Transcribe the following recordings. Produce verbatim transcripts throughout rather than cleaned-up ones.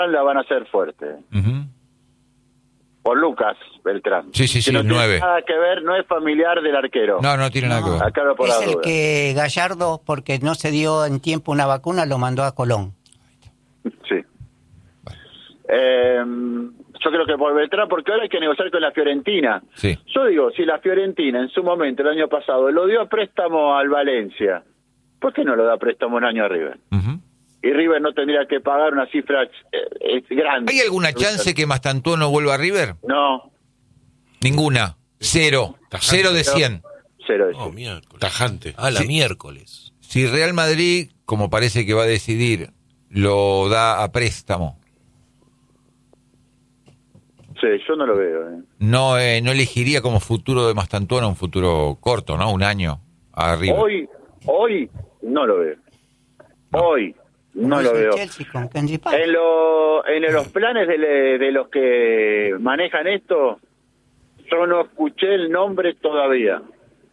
la van a hacer fuerte. Uh-huh. Por Lucas Beltrán. Sí, sí, sí, no el nueve. Tiene nada que ver, no es familiar del arquero. No, no tiene nada No, que ver. Aclaro por es la el duda. que Gallardo, porque no se dio en tiempo una vacuna, lo mandó a Colón. Sí. Eh, yo creo que por Beltrán, porque ahora hay que negociar con la Fiorentina. Sí. Yo digo, si la Fiorentina en su momento, el año pasado, lo dio a préstamo al Valencia, ¿por qué no lo da a préstamo un año a River? Uh-huh. Y River no tendría que pagar una cifra eh, grande. ¿Hay alguna chance que Mastantuono vuelva a River? No. Ninguna. Cero. Tajante. Cero de cien. Cero de Oh, cien. miércoles. Tajante. Ah, la Sí. miércoles. Si Real Madrid, como parece que va a decidir, lo da a préstamo, Sí, yo no lo veo. Eh. no eh, no elegiría como futuro de Mastantuono un futuro corto, ¿no? Un año a River. Hoy, hoy no lo veo. Hoy no Como lo hizo el veo. Chelsea con Kenji Paz. En, lo, en los planes de, le- de los que manejan esto, yo no escuché el nombre todavía.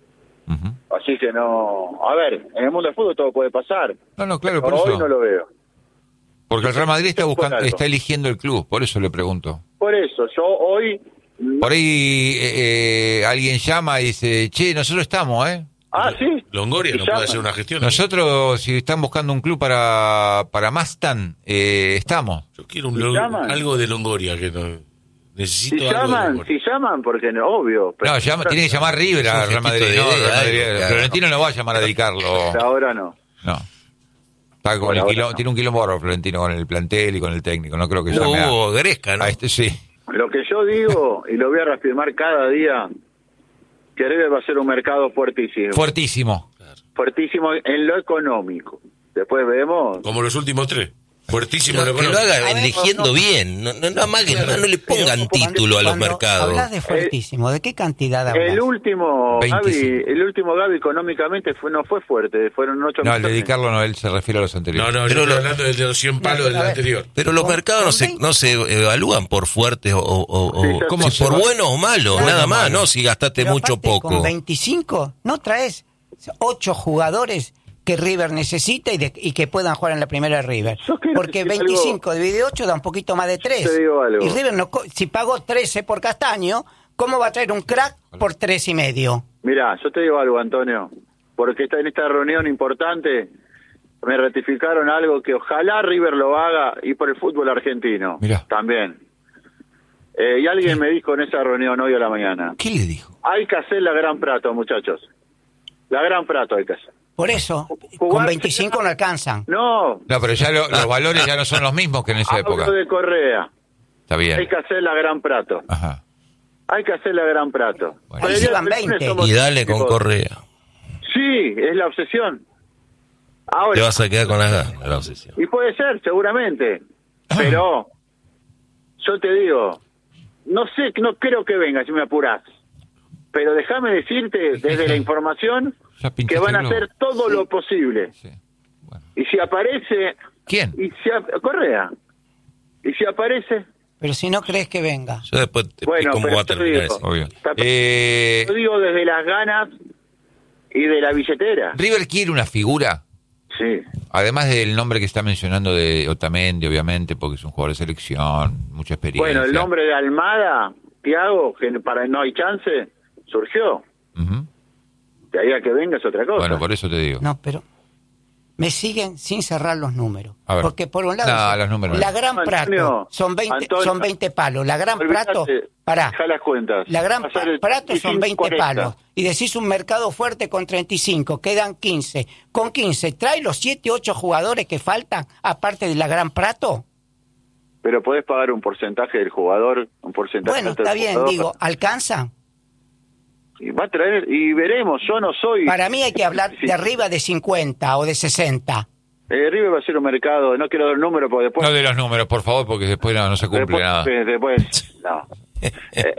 Uh-huh. Así que no... A ver, en el mundo del fútbol todo puede pasar. No, no, claro, Pero por hoy eso. no lo veo. Porque el Real Madrid está Por buscando, algo. está eligiendo el club, por eso le pregunto. Por eso, yo hoy... no- Por ahí eh, eh, alguien llama y dice, che, nosotros estamos, ¿eh? Ah, sí. Longoria Y no llaman. puede hacer una gestión. Nosotros, si están buscando un club para, para Mastan, eh, estamos. Yo quiero un ¿Y Lon- llaman? algo de Longoria que no Si necesito algo de llaman, Longoria. si llaman, porque no, obvio. pero- No, llama, tiene que llamar River Es un a Real Madrid. gestito No, de Real Madrid. idea, claro. Florentino no va a llamar a dedicarlo. Ahora no. No. Está con Por el ahora quilombo- no. Tiene un quilombo bárbaro Florentino con el plantel y con el técnico. No creo que No llame a, hubo Gresca, ¿no? a este, sí. Lo que yo digo, y lo voy a reafirmar cada día, que River va a ser un mercado fuertísimo. Fuertísimo. fuertísimo en lo económico. Después vemos... Como los últimos tres. Fuertísimo Pero lo que lo económico. haga A ver, eligiendo no- bien. No, no, no amaguen, no, no le pongan Pero título a los cuando mercados. Hablas de fuertísimo, ¿de qué cantidad hablas? El último, Gaby, veinticinco. el último Gaby económicamente fue, no fue fuerte, fueron ocho No, al millones. dedicarlo no, él se refiere a los No, anteriores. no, yo Pero estoy lo- hablando del de los cien palos No, del a ver. anterior. Pero los Con- mercados no con se, veinte no se evalúan por fuertes o, o, o- Sí, o- ya ¿Cómo si se por va? bueno o malo, Claro, nada más, malo. ¿no? Si gastaste Pero mucho o aparte, poco. Con veinticinco, ¿no traes ocho jugadores que River necesita y, de- y que puedan jugar en la primera de River? Yo quiero Porque decir veinticinco algo. dividido ocho da un poquito más de tres. te digo algo. Y River, no, co- si pagó trece por Castaño, ¿cómo va a traer un crack por tres y medio? Mirá, yo te digo algo, Antonio, porque está en esta reunión importante me ratificaron algo que ojalá River lo haga y por el fútbol argentino Mirá. también. Eh, y alguien me dijo en esa reunión hoy a la mañana, ¿Qué le dijo? hay que hacer la Gran Prato, muchachos. La Gran Prato hay que hacer. Por eso, Jugar- con veinticinco no alcanzan. No, No, pero ya lo- los valores ya no son los mismos que en esa hablo época. de Correa. Está bien. Hay que hacer la Gran Prato. Ajá. Hay que hacer la Gran Prato. Bueno. Ahí Pero se el van lunes veinte. somos Y dale con chicos. Correa. Sí, es la obsesión. Te Ahora, vas a quedar con las ganas, la obsesión. y puede ser, seguramente. Pero, yo te digo, no sé, no creo que venga, si me apurás. Pero déjame decirte, desde la información, Ya pinchaste que van a el globo. hacer todo lo posible. Sí. Bueno. Y si aparece... ¿Quién? Y si ap- Correa. Y si aparece... Pero si no crees que venga. Yo después te Bueno, explico cómo pero va a te terminar digo. eso. Obvio. Está- Eh, Yo digo desde las ganas y de la billetera. River quiere una figura, Sí. además del nombre que está mencionando de Otamendi, obviamente, porque es un jugador de selección, mucha experiencia. Bueno, el nombre de Almada, Thiago, que para no hay chance, surgió. Ujú. De ahí a que venga es otra cosa. Bueno, por eso te digo. No, pero me siguen sin cerrar los números. A ver. Porque por un lado, No, dice, los números la no. Gran Antonio, Prato son veinte, Antonio, son veinte palos. La Gran Olvídate, Prato, pará. deja las cuentas. La Gran Va a ser el Prato son veinte cuarenta. palos. Y decís un mercado fuerte con treinta y cinco, quedan quince. Con quince, ¿trae los siete, ocho jugadores que faltan, aparte de la Gran Prato? Pero podés pagar un porcentaje del jugador, un porcentaje Bueno, alto está del bien, jugador. digo, ¿alcanza? Y va a traer, y veremos, yo no soy... Para mí hay que hablar Sí. de arriba de cincuenta o de sesenta. Eh, River va a ser un mercado, no quiero dar números porque después... No de los números, por favor, porque después no, no se cumple después, nada. eh, después, no. Eh,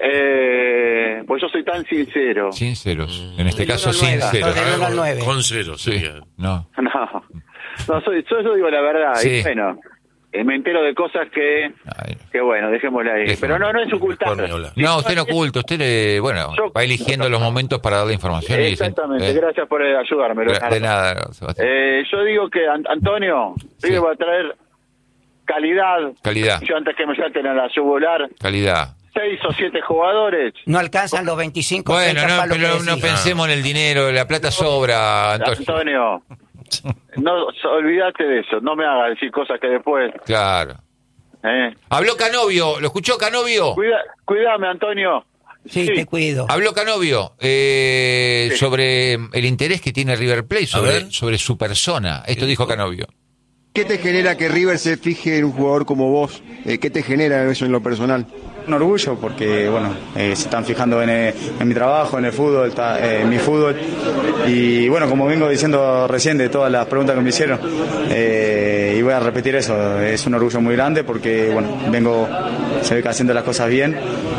eh, pues yo soy tan sincero. Sinceros. En este Del caso, uno al nueve. sinceros. Del uno al nueve. Con cero Sí. sería. No. No, no soy, yo, yo digo la verdad. Sí. Y bueno, eh, me entero de cosas que, Ay. que bueno, dejémosla ahí. Dejémosla. Pero no, no es ocultar. Mejor ni hablar. No, usted no oculta, usted le, bueno, Yo- va eligiendo los momentos para darle información. y dice, Exactamente, eh, gracias por eh, ayudarme. de, Leonardo. de nada, Sebastián. Eh, yo digo que An- Antonio, River Sí. va a traer calidad. Calidad. Yo antes que me salten a la yugular, Calidad. seis o siete jugadores. No alcanzan los veinticinco Bueno, treinta no, palos que pero decís. no pensemos en el dinero, la plata sobra, Antonio. Antonio, no olvídate de eso, no me hagas decir cosas que después... Claro. Eh. Habló Canovio, ¿lo escuchó Canovio? Cuida, cuídame, Antonio. Sí, te cuido. Habló Canovio eh, Sí. sobre el interés que tiene River Plate sobre, ver. sobre su persona. Esto dijo Canovio. ¿Qué te genera que River se fije en un jugador como vos? Eh, ¿Qué te genera eso en lo personal? Un orgullo porque, bueno, eh, se están fijando en, eh, en mi trabajo, en el fútbol, ta- eh, en mi fútbol. Y bueno, como vengo diciendo recién de todas las preguntas que me hicieron, eh, y voy a repetir eso, es un orgullo muy grande porque, bueno, vengo, se ve que haciendo las cosas bien.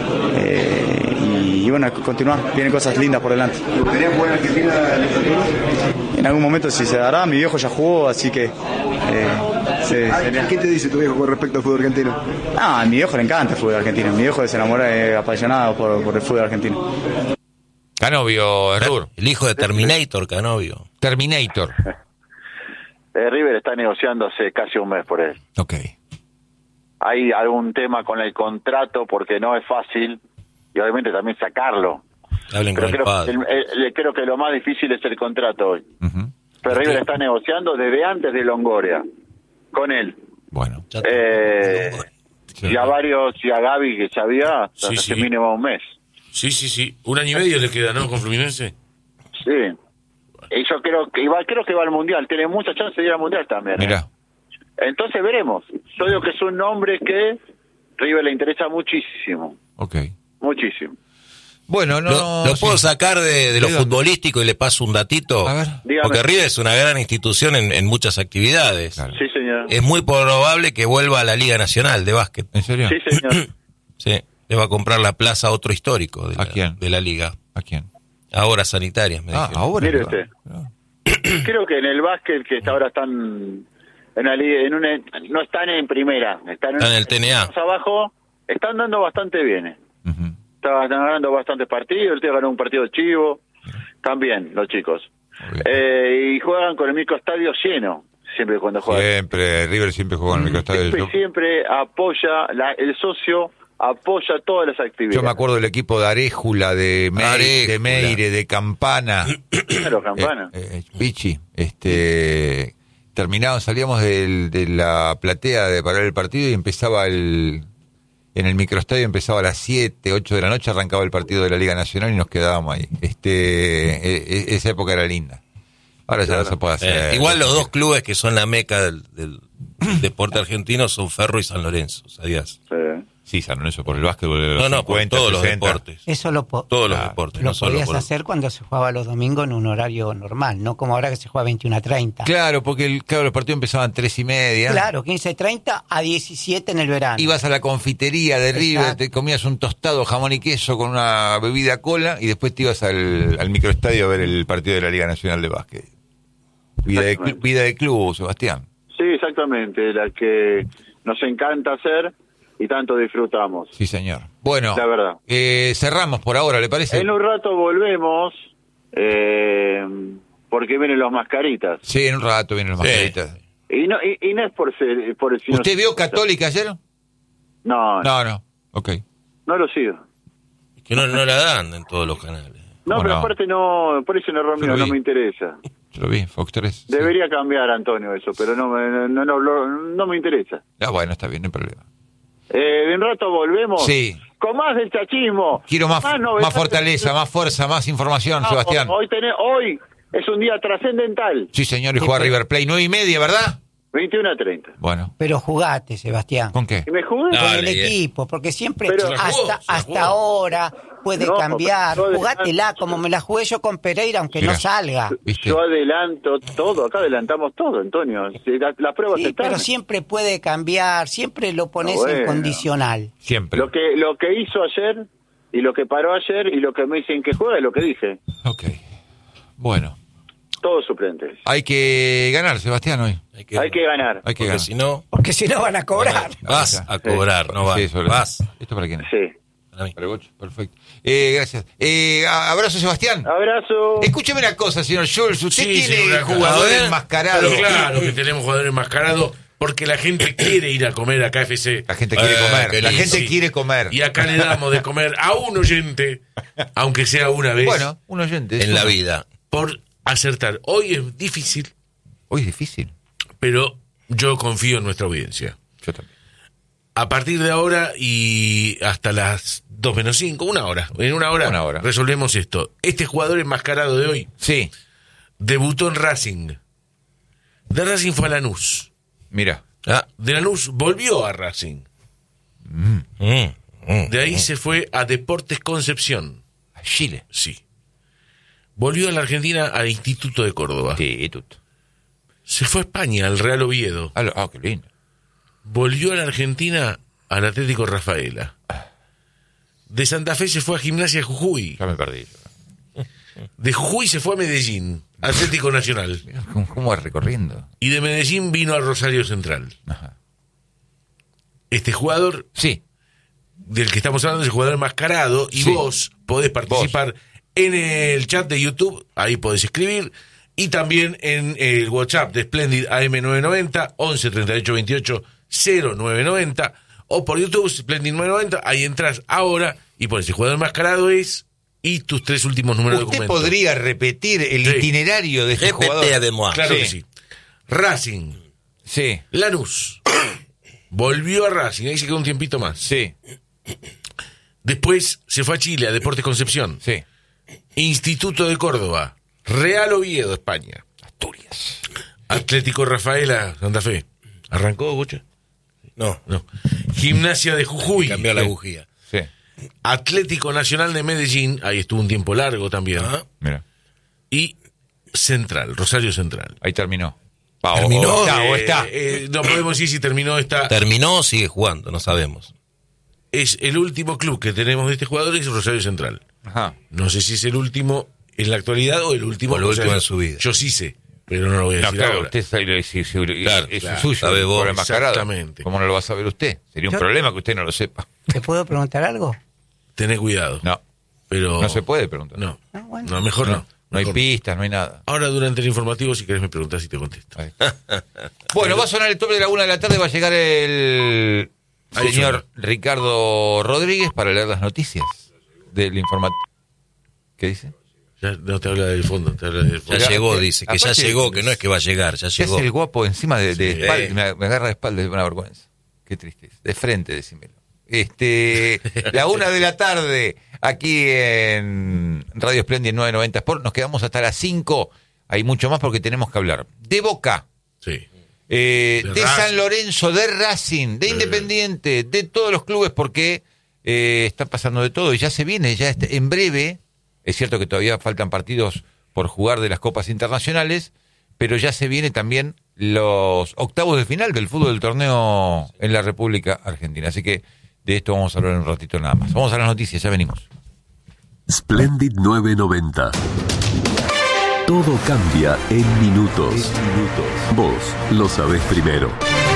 eh, y, y bueno, continuar, vienen cosas lindas por delante. ¿Te gustaría jugar en Argentina en el futuro? En algún momento si se dará, mi viejo ya jugó, así que... Eh, sí, sería- ¿Qué te dice tu viejo con respecto al fútbol argentino? Ah, a mi viejo le encanta el fútbol argentino, mi viejo se enamora, eh, apasionado por, por el fútbol argentino. Canovio, Errur. El hijo de Terminator, Canovio. Terminator. Eh, River está negociando hace casi un mes por él. Ok. Hay algún tema con el contrato porque no es fácil y obviamente también sacarlo. Hablen Pero con el creo, padre. el- el- creo que lo más difícil es el contrato hoy. Ujú. Pero River está negociando desde antes de Longoria con él. Bueno. Ya Eh, Sí. y a varios, y a Gaby que sabía, Sí, hace sí. mínimo un mes. Sí, sí, sí. Un año y medio le queda, ¿no? Con Fluminense. Sí. Y yo creo que igual creo que va al Mundial, tiene mucha chance de ir al Mundial también. ¿eh? Mirá. Entonces veremos. Yo digo que es un nombre que River le interesa muchísimo, Ok. muchísimo. Bueno, no... ¿Lo, lo sí. puedo sacar de, de lo Sí, futbolístico y le paso un datito? A ver. Dígame. Porque River es una gran institución en, en muchas actividades. Claro. Sí, señor. Es muy probable que vuelva a la Liga Nacional de Básquet. ¿En serio? Sí, señor. Sí, le va a comprar la plaza a otro histórico de la, ¿A quién? de la Liga. ¿A quién? Ahora sanitarias, me Ah, dijeron. ahora. Mire le va. usted. Ah. Creo que en el básquet que está ahora están en la liga, en una, no están en primera, están, Están en el T N A. más abajo, están dando bastante bien. eh. Ujú. Están ganando bastantes partidos, el tío ganó un partido chivo, también los chicos. Muy bien. Eh, y juegan con el microestadio lleno, siempre cuando juegan. Siempre, River siempre jugó en el microestadio del Siempre, club. siempre apoya, la, el socio apoya todas las actividades. Yo me acuerdo del equipo de Arejula, de, Me- Arejula. de Meire, de Campana. Claro, Campana. Eh, eh, Pichi, este, terminaban, salíamos del- de la platea de parar el partido y empezaba el, en el microestadio empezaba a las siete, ocho de la noche, arrancaba el partido de la Liga Nacional y nos quedábamos ahí. Este, eh, eh, esa época era linda. Ahora ya no se puede hacer. Eh, igual los dos clubes que son la meca del, del- del deporte argentino son Ferro y San Lorenzo, ¿sabías? Sí. Sí, San Lorenzo por el básquetbol de los No, no, por cincuenta, todos los sesenta. deportes. Eso lo, po- Todos los Claro. deportes, lo no solo podías por... hacer cuando se jugaba los domingos en un horario normal, no como ahora que se juega veintiuno a treinta. Claro, porque el, claro, los partidos empezaban tres y media. Claro, quince treinta a diecisiete en el verano. Ibas a la confitería de River, Exacto. te comías un tostado, jamón y queso con una bebida cola y después te ibas al, al microestadio a ver el partido de la Liga Nacional de Básquet. Vida de, cl- Exactamente. vida de club, Sebastián. Sí, exactamente, la que nos encanta hacer y tanto disfrutamos. Sí, señor. Bueno, La verdad. eh, cerramos por ahora, ¿le parece? En un rato volvemos, eh, porque vienen los mascaritas. Sí, en un rato vienen los Sí. mascaritas. Y no, y, y no es por ser... Por si ¿Usted no- vio Católica ayer? No, no, No, no. Ok. no lo sigo. Que no, no la dan en todos los canales. No, ¿Cómo pero no? aparte no, por eso un error Yo mío, lo no vi. me interesa. Yo lo vi, Fox tres. sí. Debería cambiar, Antonio, eso, pero no, me- no, no, no, no me interesa. Ah, bueno, está bien, no hay problema. Eh, de un rato volvemos Sí. con más del chachismo. Quiero más, novedades. más fortaleza, más fuerza, más información, Ah, Sebastián. Hoy, tenés, hoy es un día trascendental, Sí, señor, y juega River Plate, nueve y media, ¿verdad? veintiuno a treinta. Bueno, Pero jugate, Sebastián. ¿con qué? ¿Y me jugué? No. Con Dale, el eh. equipo, porque siempre Pero- Se la jugó, hasta, se la hasta jugó. ahora puede No, cambiar. pero yo Jugátela adelanto. como me la jugué yo con Pereira, aunque Mirá. no salga. ¿Viste? Yo adelanto todo, acá adelantamos todo, Antonio. Si La, la prueba Sí, está. pero siempre puede cambiar, siempre lo pones Ah, bueno. en condicional. Siempre. Lo que, lo que hizo ayer y lo que paró ayer y lo que me dicen que juega es lo que dije. Ok. Bueno, Todos suplentes. hay que ganar, Sebastián, hoy. Hay que, Hay que ganar. Hay que porque ganar. si no, Porque si no van a cobrar. vas a cobrar, no vas. Sí, sobre- vas. ¿Esto para quién es? Sí. Para mí. Para el Bocho, perfecto. Eh, gracias. Eh, a- abrazo, Sebastián. Abrazo. Escúcheme una cosa, señor Schultz. Usted Sí, tiene señor, jugadores a ver, enmascarados. Pero claro que tenemos jugadores enmascarados porque la gente quiere ir a comer a K F C. La gente quiere Eh, comer. qué La lindo. gente Sí. quiere comer. Y acá le damos de comer a un oyente, aunque sea una vez, Bueno, un oyente. es En la uno. vida. por acertar. Hoy es difícil, Hoy es difícil. pero yo confío en nuestra audiencia. Yo también. A partir de ahora y hasta las dos menos cinco, una hora, en una hora, Una hora. resolvemos esto. Este jugador enmascarado de hoy Sí, debutó en Racing. De Racing fue a Lanús. mira. Ah, De Lanús volvió a Racing. mm, mm. De ahí se fue a Deportes Concepción. A Chile. Sí. Volvió a la Argentina al Instituto de Córdoba. Sí, tuto. Se fue a España, al Real Oviedo. Ah, lo- ah, qué lindo. Volvió a la Argentina al Atlético Rafaela. De Santa Fe se fue a Gimnasia Jujuy. Ya me perdí. De Jujuy se fue a Medellín, Atlético Nacional. Mirá cómo, cómo va recorriendo. Y de Medellín vino a Rosario Central. Ajá. Este jugador Sí, del que estamos hablando es el jugador enmascarado y Sí. vos podés participar en el chat de YouTube, ahí podés escribir, y también en el WhatsApp de Splendid A M nueve noventa, once treinta y ocho veintiocho cero nueve noventa, o por YouTube, Splendid nueve noventa, ahí entras ahora y pones el jugador enmascarado es y tus tres últimos números de ¿usted documento. podría repetir el Sí. itinerario de este G P T jugador? además. Claro Sí. que sí. Racing, Sí, Lanús, volvió a Racing, ahí se quedó un tiempito más. sí, Después se fue a Chile, a Deportes Concepción. sí. Instituto de Córdoba, Real Oviedo, España, Asturias. Atlético Rafaela, Santa Fe. ¿Arrancó, Bocha? No, No. Gimnasia de Jujuy, cambió la Sí. bujía. Sí, Atlético Nacional de Medellín, ahí estuvo un tiempo largo también. Ajá. mira. Y Central, Rosario Central. Ahí terminó. Pa, o- Terminó. o está, o Eh, está. eh, no podemos decir si terminó esta. Terminó o sigue jugando, no sabemos. Es el último club que tenemos de este jugador, es Rosario Central. Ajá. No sé si es el último en la actualidad o el último, O el o sea, último en su vida. Yo sí sé, pero no lo voy a No, decir claro, ahora. usted sabe, si- si- Claro, es claro, suyo, sabe el vos, problema enmascarado. exactamente. ¿Cómo no lo va a saber usted? Sería un Yo- problema que usted no lo sepa. ¿Te puedo preguntar algo? Tené cuidado. No, Pero no se puede preguntar. No, Ah, bueno. no, mejor no. No hay Mejor pistas, no hay nada. Ahora durante el informativo, si querés me preguntás y te contesto. Ahí. Bueno, va a sonar el top de la una de la tarde, va a llegar el Ahí señor suena. Ricardo Rodríguez para leer las noticias del informativo. ¿Qué dice? Ya no te habla del fondo, te habla del Ya fondo. Oiga, llegó, eh, dice, que ya aparte- llegó, que no es que va a llegar, ya ¿Qué llegó. hace el guapo encima de, de Sí. espalda? Me, me agarra de espalda, es una vergüenza. Qué tristeza. De frente, decímelo. Este, la una de la tarde, aquí en Radio Splendid nueve noventa Sport. Nos quedamos hasta las cinco. Hay mucho más porque tenemos que hablar. De Boca, Sí. eh, De de Racing. San Lorenzo, de Racing, de Independiente, de todos los clubes, porque eh, está pasando de todo y ya se viene, ya este- en breve. Es cierto que todavía faltan partidos por jugar de las copas internacionales, pero ya se viene también los octavos de final del fútbol del torneo en la República Argentina. Así que de esto vamos a hablar en un ratito nada más. Vamos a las noticias, ya venimos. Splendid nueve noventa. Todo cambia en minutos. Vos lo sabés primero.